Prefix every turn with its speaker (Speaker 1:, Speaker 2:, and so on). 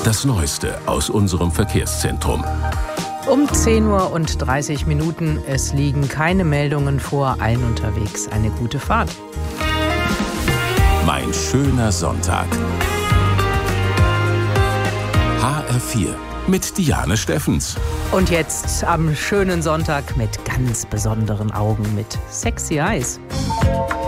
Speaker 1: Das Neueste aus unserem Verkehrszentrum.
Speaker 2: Um 10:30 Uhr. Es liegen keine Meldungen vor. Allen unterwegs eine gute Fahrt.
Speaker 1: Mein schöner Sonntag. HR4 mit Diane Steffens.
Speaker 2: Und jetzt am schönen Sonntag mit ganz besonderen Augen mit Sexy Eyes.